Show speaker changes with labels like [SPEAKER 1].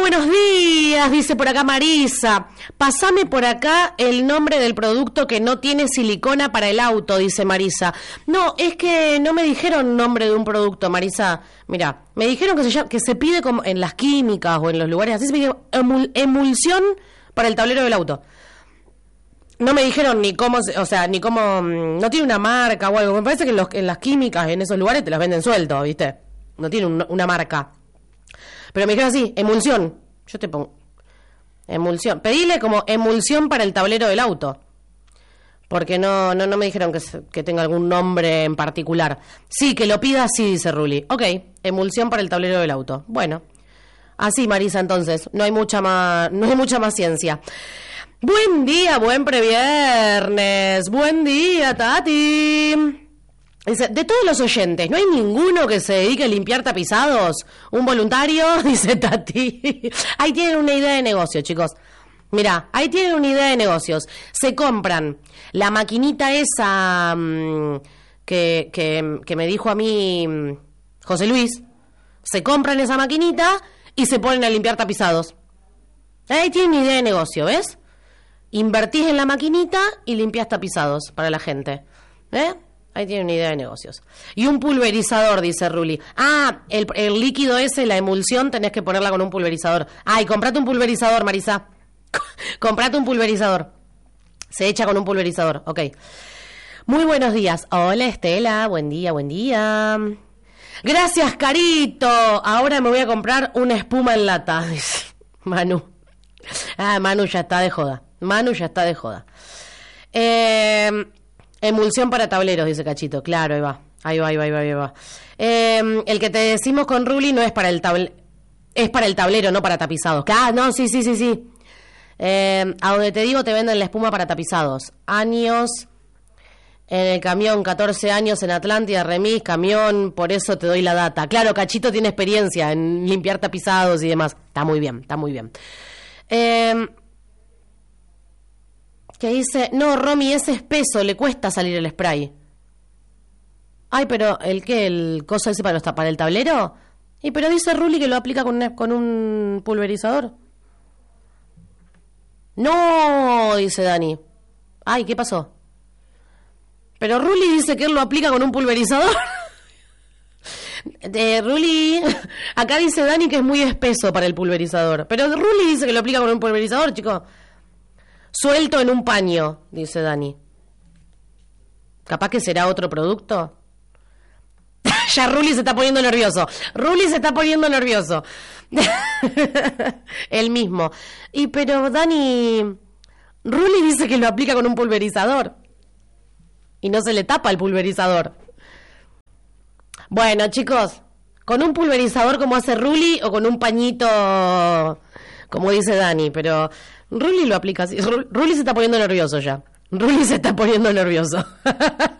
[SPEAKER 1] buenos días, dice por acá Marisa. Pasame por acá el nombre del producto que no tiene silicona para el auto, dice Marisa. No, es que no me dijeron nombre de un producto, Marisa. Mira, me dijeron que se pide como en las químicas o en los lugares así, se pide emulsión para el tablero del auto. No me dijeron ni cómo, ni cómo, no tiene una marca o algo. Me parece que en las químicas, en esos lugares, te las venden suelto, ¿viste? No tiene una marca. Pero me dijeron así, emulsión. Yo te pongo emulsión. Pedile como emulsión para el tablero del auto. Porque no me dijeron que tenga algún nombre en particular. Sí, que lo pida, sí, dice Ruli. Ok, emulsión para el tablero del auto. Bueno, así, Marisa, entonces. No hay mucha más ciencia. Buen día, buen previernes. Buen día, Tati. Dice, de todos los oyentes, ¿no hay ninguno que se dedique a limpiar tapizados? ¿Un voluntario? Dice Tati. Ahí tienen una idea de negocio, chicos. Mirá, ahí tienen una idea de negocios. Se compran la maquinita esa que me dijo a mí José Luis. Se compran esa maquinita y se ponen a limpiar tapizados. Ahí tienen una idea de negocio, ¿ves? Invertís en la maquinita y limpias tapizados para la gente. Ahí tiene una idea de negocios. Y un pulverizador, dice Ruli. Ah, el líquido ese, la emulsión, tenés que ponerla con un pulverizador. Ay, comprate un pulverizador, Marisa. Comprate un pulverizador. Se echa con un pulverizador, ok. Muy buenos días. Hola, Estela. Buen día, buen día. Gracias, Carito. Ahora me voy a comprar una espuma en lata, dice Manu. Ah, Manu ya está de joda. Emulsión para tableros, dice Cachito. Claro, ahí va. El que te decimos con Ruli no es para el tablero, es para el tablero, no para tapizados. Ah, no, sí. A donde te digo te venden la espuma para tapizados. Años en el camión, 14 años en Atlántida, remis, camión, por eso te doy la data. Claro, Cachito tiene experiencia en limpiar tapizados y demás. Está muy bien. Que dice, no, Romy, es espeso, le cuesta salir el spray. Ay, pero ¿el coso ese para el tablero? Y pero dice Ruli que lo aplica con un pulverizador. No, dice Dani. Ay, ¿qué pasó? Pero Ruli dice que él lo aplica con un pulverizador. Ruli, acá dice Dani que es muy espeso para el pulverizador. Pero Ruli dice que lo aplica con un pulverizador, chicos. Suelto en un paño, dice Dani. ¿Capaz que será otro producto? Ya Ruli se está poniendo nervioso. El mismo. Pero Dani, Ruli dice que lo aplica con un pulverizador. Y no se le tapa el pulverizador. Bueno, chicos, ¿con un pulverizador como hace Ruli o con un pañito como dice Dani? Pero Ruli lo aplica así. Ruli se está poniendo nervioso ya.